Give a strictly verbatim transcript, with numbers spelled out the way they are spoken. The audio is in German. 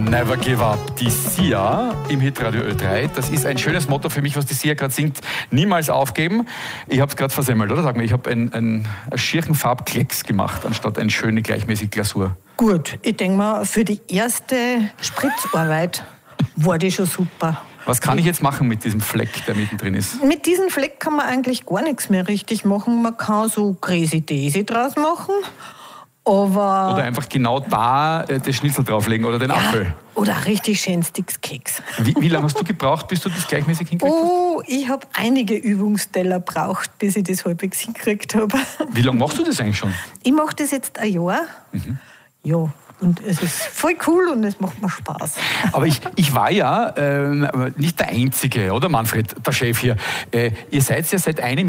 Never give up. Die Sia im Hitradio Ö drei. Das ist ein schönes Motto für mich, was die Sia gerade singt. Niemals aufgeben. Ich habe es gerade versemmelt, oder? Sag mal, ich habe einen ein, ein schierchen Farbklecks gemacht, anstatt eine schöne gleichmäßige Glasur. Gut, ich denke mal, für die erste Spritzarbeit war die schon super. Was kann ich jetzt machen mit diesem Fleck, der mittendrin ist? Mit diesem Fleck kann man eigentlich gar nichts mehr richtig machen. Man kann so Crazy Daisy draus machen. Aber oder einfach genau da äh, das Schnitzel drauflegen oder den ja, Apfel. Oder richtig schön Sticks-Keks. Wie, wie lange hast du gebraucht, bis du das gleichmäßig hingekriegt hast? Oh, ich habe einige Übungsteller gebraucht, bis ich das halbwegs hingekriegt habe. Wie lange machst du das eigentlich schon? Ich mache das jetzt ein Jahr. Mhm. Ja, und es ist voll cool und es macht mir Spaß. Aber ich, ich war ja äh, nicht der Einzige, oder Manfred, der Chef hier. Äh, ihr seid ja seit einem